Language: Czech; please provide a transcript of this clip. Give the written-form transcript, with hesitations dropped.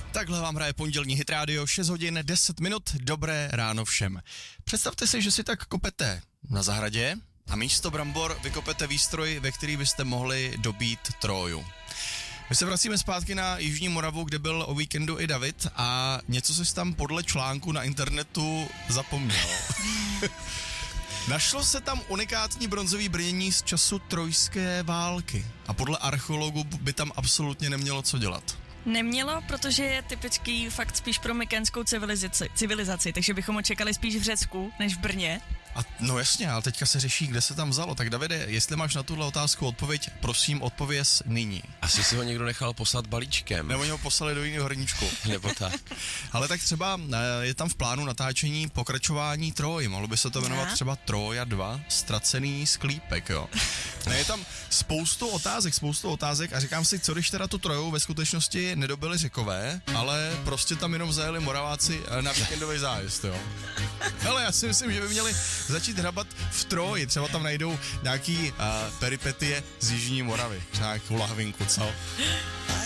Takhle vám hraje pondělní Hit Radio, 6 hodin 10 minut, dobré ráno všem. Představte si, že si tak kopete na zahradě a místo brambor vykopete výstroj, ve který byste mohli dobít Tróju. My se vracíme zpátky na Jižní Moravu, kde byl o víkendu i David a něco si tam podle článku na internetu zapomněl. Našlo se tam unikátní bronzový brnění z času trojské války a podle archeologů by tam absolutně nemělo co dělat. Nemělo, protože je typický fakt spíš pro mykénskou civilizaci, takže bychom ho čekali spíš v Řecku než v Brně. A no jasně, ale teďka se řeší, kde se tam vzalo. Tak Davide, jestli máš na tuhle otázku odpověď, prosím odpověz nyní. Asi si ho někdo nechal poslat balíčkem. Nebo ho poslali do jiného hrníčku. Nebo tak. Ale tak třeba je tam v plánu natáčení pokračování Tróji. Mohlo by se to jmenovat třeba Trója 2, ztracený sklípek, jo. Je tam spoustu otázek a říkám si, co když teda tu Troju ve skutečnosti nedobili Řekové, ale prostě tam jenom zajeli Moraváci na víkendový zájezd, jo. Hele, já si myslím, že by měli začít hrabat v Tróji, třeba tam najdou nějaký peripetie z Jižní Moravy, nějakou lahvinku, co?